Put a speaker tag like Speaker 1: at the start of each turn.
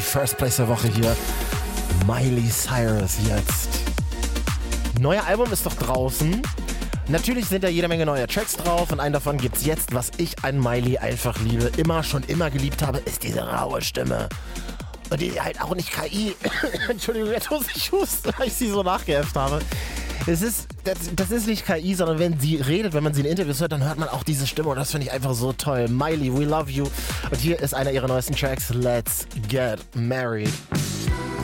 Speaker 1: First Place der Woche hier. Miley Cyrus jetzt. Neuer Album ist doch draußen. Natürlich sind da jede Menge neue Tracks drauf und einen davon gibt's jetzt. Was ich an Miley einfach liebe, schon immer geliebt habe, ist diese raue Stimme. Und die halt auch nicht KI. Entschuldigung, jetzt muss ich husten, weil ich sie so nachgeäfft habe. Das ist nicht KI, sondern wenn sie redet, wenn man sie in Interviews hört, dann hört man auch diese Stimme und das finde ich einfach so toll. Miley, we love you. Und hier ist einer ihrer neuesten Tracks, Let's Get Married.